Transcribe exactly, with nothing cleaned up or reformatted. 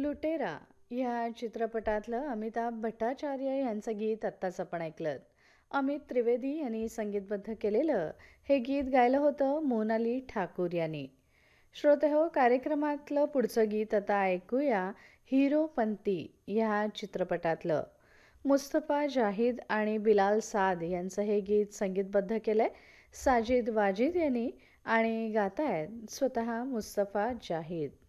लुटेरा ह्या चित्रपटातलं अमिताभ भट्टाचार्य यांचं गीत आत्ताच आपण ऐकलं. अमित त्रिवेदी यांनी संगीतबद्ध केलेलं हे गीत गायलं होतं मोनाली ठाकूर यांनी. श्रोते हो, कार्यक्रमातलं पुढचं गीत आता ऐकूया हिरोपंती ह्या चित्रपटातलं. मुस्तफा जाहिद आणि बिलाल साद यांचं हे गीत संगीतबद्ध केलंय साजिद वाजिद यांनी आणि गातायत स्वतः मुस्तफा जाहिद.